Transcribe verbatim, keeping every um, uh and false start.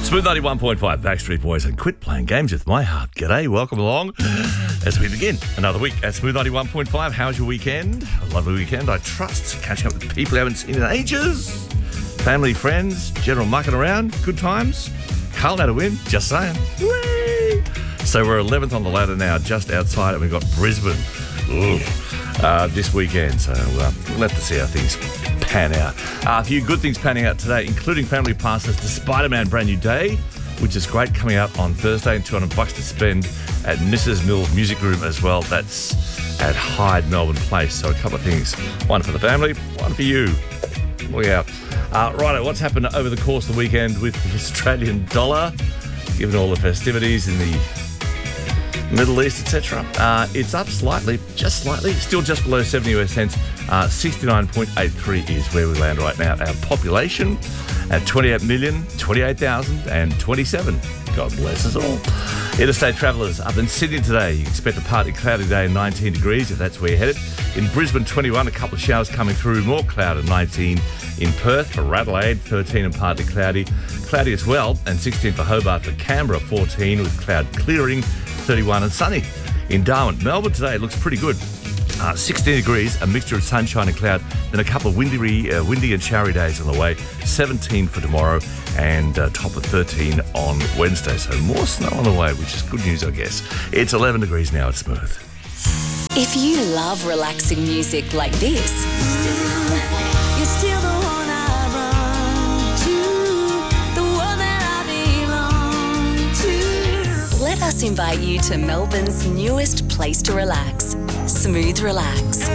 Smooth ninety-one point five, Backstreet Boys, and quit playing games with my heart. G'day, welcome along as we begin another week at Smooth ninety-one point five. How's your weekend? A lovely weekend, I trust. Catching up with people you haven't seen in ages. Family, friends, general mucking around. Good times. Carlton had a win, just saying. Whee! So we're eleventh on the ladder now, just outside, and we've got Brisbane uh, this weekend. So uh, we'll have to see how things pan out. Uh, a few good things panning out today, including family passes to Spider-Man Brand New Day, which is great, coming out on Thursday, and two hundred bucks to spend at Missus Mills Music Room as well. That's at Hyde, Melbourne Place. So a couple of things. One for the family, one for you. Look out. Uh, righto, what's happened over the course of the weekend with the Australian dollar, given all the festivities in the Middle East, et cetera. Uh, it's up slightly, just slightly, still just below seventy U S cents. Uh, sixty-nine point eight three is where we land right now. Our population at twenty-eight million, twenty-eight thousand twenty-seven. God bless us all. Interstate travellers up in Sydney today. You expect a partly cloudy day and nineteen degrees if that's where you're headed. In Brisbane, twenty-one, a couple of showers coming through, more cloud at nineteen. In Perth for Adelaide, thirteen and partly cloudy. Cloudy as well, and sixteen for Hobart. For Canberra, fourteen with cloud clearing, thirty-one and sunny. In Darwin, Melbourne today looks pretty good. Uh, sixteen degrees, a mixture of sunshine and cloud, then a couple of windy, uh, windy and showery days on the way. seventeen for tomorrow, and uh, top of thirteen on Wednesday. So more snow on the way, which is good news, I guess. It's eleven degrees now at Smooth. If you love relaxing music like this, you're still the one I run to, the one that I belong to. Let us invite you to Melbourne's newest place to relax, Smooth Relax.